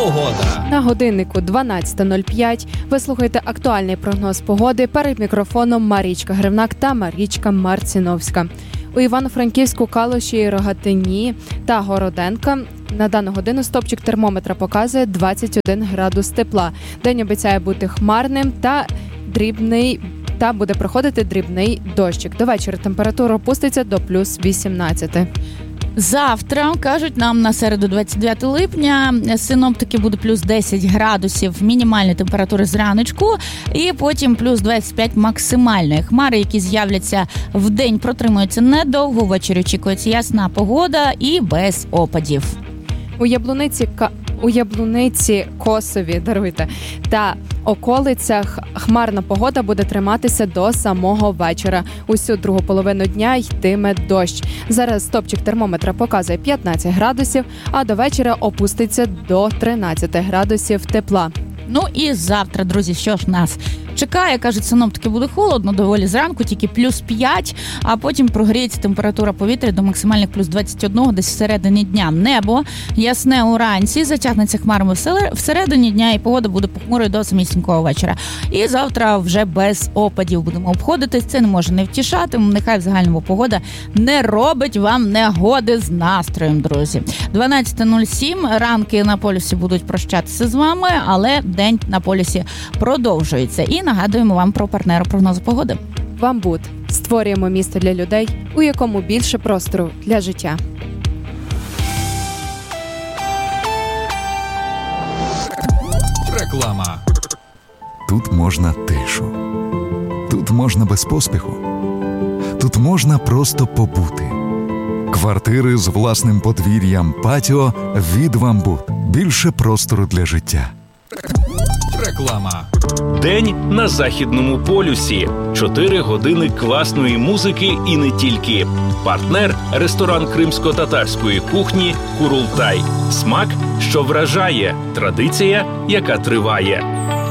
Погода. На годиннику 12:05 ви слухаєте актуальний прогноз погоди. Перед мікрофоном Марічка Гривнак та Марічка Марціновська. У Івано-Франківську, Калуші, Рогатині та Городенка на дану годину стопчик термометра показує 21 градус тепла. День обіцяє бути хмарним та буде проходити дрібний дощик. До вечора температура опуститься до плюс 18. Завтра, кажуть нам на середу 29 липня, синоптики буде плюс 10 градусів мінімальної температури зраночку і потім плюс 25 максимальної. Хмари, які з'являться в день, протримуються недовго, ввечері очікується ясна погода і без опадів. У Яблуниці, Косові, та околицях хмарна погода буде триматися до самого вечора. Усю другу половину дня йтиме дощ. Зараз стопчик термометра показує 15 градусів, а до вечора опуститься до 13 градусів тепла. Ну і завтра, друзі, що ж нас чекає? Кажуть, синоптики, буде холодно доволі зранку, тільки плюс 5, а потім прогріється температура повітря до максимальних плюс 21 десь всередині дня. Небо ясне уранці, затягнеться хмарами всередині дня і погода буде похмурою до самісінького вечора. І завтра вже без опадів будемо обходитись. Це не може не втішати. Нехай в загальному погода не робить вам негоди з настроєм, друзі. 12:07, ранки на полюсі будуть прощатися з вами, але день на полюсі продовжується. І нагадуємо вам про партнера прогнозу погоди. Бамбут. Створюємо місто для людей, у якому більше простору для життя. Реклама. Тут можна тишу. Тут можна без поспіху. Тут можна просто побути. Квартири з власним подвір'ям, патіо від Бамбут. Більше простору для життя. Реклама. День на Західному полюсі. 4 години класної музики і не тільки. Партнер – ресторан кримсько-татарської кухні «Курултай». Смак, що вражає. Традиція, яка триває.